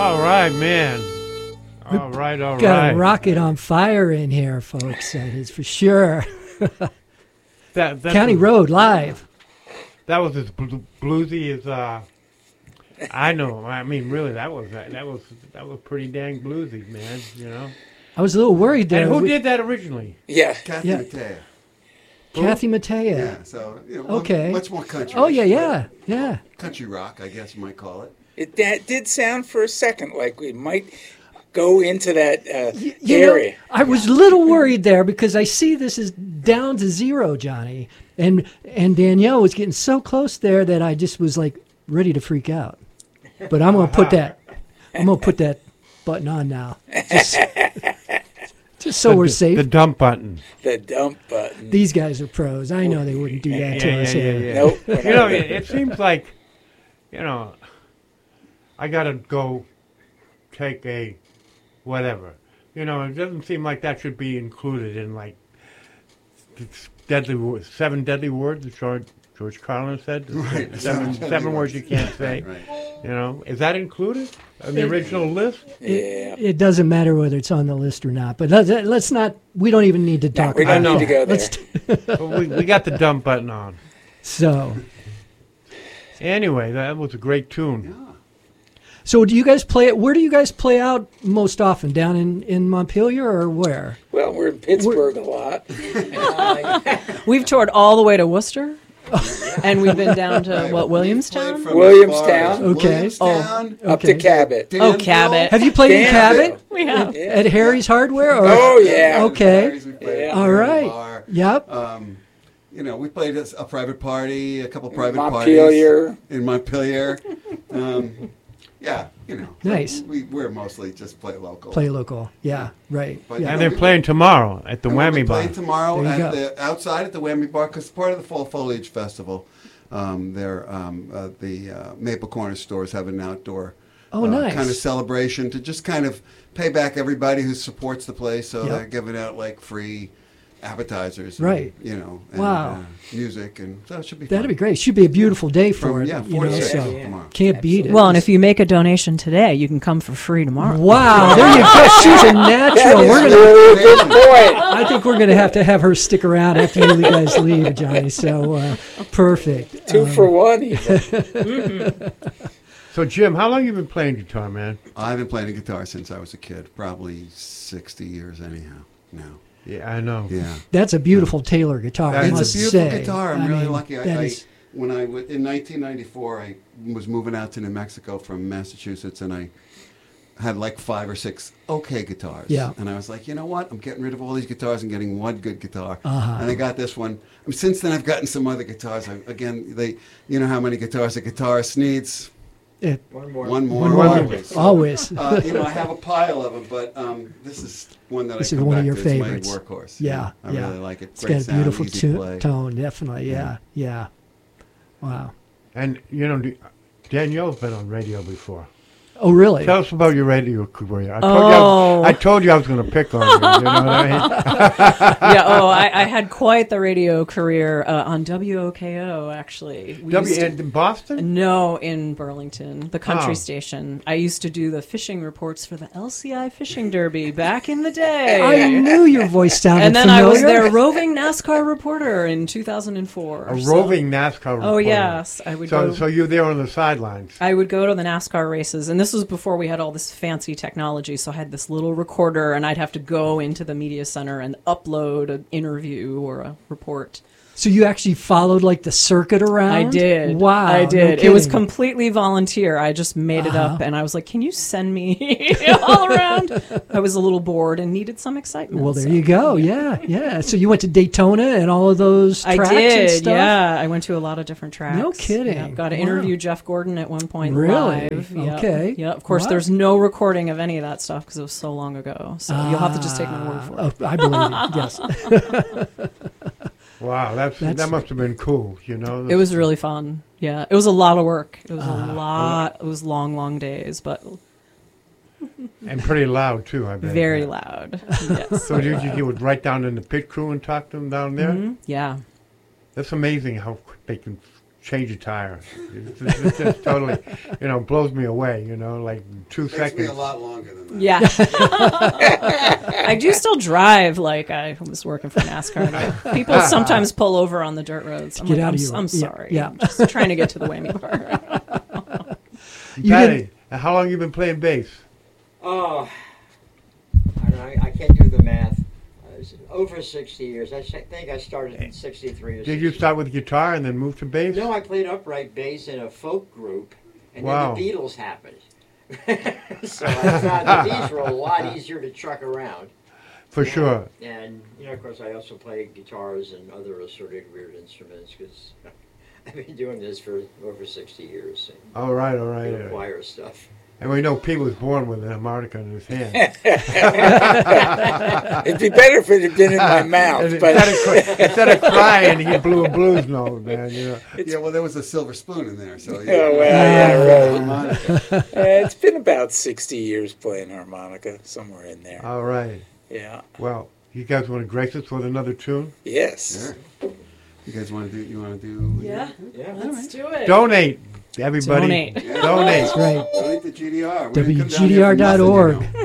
All right, man. All right. Got a rocket on fire in here, folks. That is for sure. County Road live. That was as bluesy as I know. I mean, really, that was pretty dang bluesy, man. You know. I was a little worried there. And who did that originally? Yeah, Kathy Mattea. Kathy Mattea. Yeah, so okay. Much more country. Oh yeah. Country rock, I guess you might call it. That did sound for a second like we might go into that area. I was a little worried there because I see this is down to zero, Johnny, and Danielle was getting so close there that I just was like ready to freak out. But I'm gonna put that button on now, just so we're safe. The dump button. The dump button. These guys are pros. I know they wouldn't do that to us here. Yeah. Nope. It seems like, I gotta go take a whatever. It doesn't seem like that should be included in like seven deadly words that George Carlin said. Right. Seven words you can't say. Right. Is that included on the original list? Yeah. It doesn't matter whether it's on the list or not. But let's not. We don't even need to talk. We don't about need to go there. We got the dump button on. So. Anyway, that was a great tune. Yeah. So do you guys play it? Where do you guys play out most often? Down in Montpelier or where? Well, we're in Pittsburgh a lot. We've toured all the way to Worcester, and we've been down to Williamstown. Williamstown. Okay. Up to Cabot. Oh, Cabot. Have you played in Danville. Cabot? We have. At Harry's Hardware? Or? Oh, yeah. Okay. Yeah. All right. Bar. Yep. We played a private party, a couple private Montpelier. parties in Montpelier. Yeah, Nice. We're mostly just play local. Play local. Yeah. Right. But, Yeah. And they're playing tomorrow at the And we'll be Whammy Bar. playing tomorrow There you at outside at the Whammy Bar because part of the Fall Foliage Festival. The Maple Corner stores have an outdoor nice. kind of celebration to just kind of pay back everybody who supports the place. So Yep. they're giving out like free appetizers, Right. And, Wow. music, and so it should be. That'd fun. be great. Should be a beautiful day for From, it. 4 to 6 so tomorrow. can't beat it. Well, and if you make a donation today, you can come for free tomorrow. Wow, there you go. She's a natural. That is really a good point. I think we're going to have her stick around after you guys leave, Johnny. So perfect. 2 for 1 even. So, Jim, how long you been playing guitar, man? I've been playing the guitar since I was a kid, probably 60 years anyhow. Now. Yeah, I know. Yeah. That's a beautiful Taylor guitar. I It's must a beautiful say. guitar. I'm I really mean, lucky. that is- In 1994, I was moving out to New Mexico from Massachusetts, and I had like 5 or 6 okay guitars. Yeah. And I was like, you know what? I'm getting rid of all these guitars and getting one good guitar. Uh-huh. And I got this one. Since then, I've gotten some other guitars. You know how many guitars a guitarist needs? One more. Always. I have a pile of them, but this is one that This I is come one back of your to. It's favorites. my workhorse. Yeah, I yeah. really like it. It's Great got a sound, beautiful easy to play. tone, definitely. Yeah. Wow. And, Danielle's been on radio before. Oh, really? Tell us about your radio career. Oh. I told you I was going to pick on you. You know what I mean? I had quite the radio career on WOKO, actually. In Boston? No, in Burlington, the country Oh. station. I used to do the fishing reports for the LCI Fishing Derby back in the day. I knew your voice sounded And then familiar. I was their roving NASCAR reporter in 2004. A roving NASCAR reporter. Oh, yes. I would go. So you're there on the sidelines. I would go to the NASCAR races, and this was before we had all this fancy technology, so I had this little recorder, and I'd have to go into the media center and upload an interview or a report. So you actually followed like the circuit around? I did. Wow. I did. No It was kidding. completely volunteer. I just made it up, and I was like, can you send me all around? I was a little bored and needed some excitement. Well, there so, you go. Yeah. So you went to Daytona and all of those I tracks did, and stuff? yeah. I went to a lot of different tracks. No kidding. Yeah, got to Wow. interview Jeff Gordon at one point Really? live. Yeah. Okay. Yeah, of course, Wow. there's no recording of any of that stuff because it was so long ago. So you'll have to just take my word for it. Oh, I believe it, yes. Wow, that must have been cool, It was really fun. Yeah, it was a lot of work. It was a lot. It was long days, but And pretty loud, too, I bet. very loud. Yes. So you would write down in the pit crew and talk to them down there? Mhm. Yeah. That's amazing how quick they can change a tire. It's just totally, blows me away. Like 2 Takes seconds. me a lot longer than that. Yeah. I do still drive like I was working for NASCAR. People sometimes pull over on the dirt roads. I'm Get like, out I'm, of your I'm way. Yeah, sorry. yeah. I'm just trying to get to the whammy part. Patty, how long you been playing bass? Oh, I don't know, I can't do the math. It's over 60 years. I think I started in 63 or Did you start with guitar and then move to bass? No, I played upright bass in a folk group, and Wow. then the Beatles happened. So I found that these were a lot easier to truck around. For sure. And, of course, I also play guitars and other assorted weird instruments because I've been doing this for over 60 years. All right, all right. Doing choir stuff. And we know Pete was born with an harmonica in his hand. It'd be better if it had been in my mouth, but Instead of crying, he blew a blues note, man. Yeah, well, there was a silver spoon in there, so oh, well, yeah, right. harmonica. It's been about 60 years playing harmonica, somewhere in there. All right. Yeah. Well, you guys want to grace us with another tune? Yes. Sure. You guys want to do? You want to do? Yeah. Yeah. Let's do it. Donate, everybody. Donate. Yeah. Donate. That's right. Donate to GDR. We're gonna come down here from WGDR.org. nothing,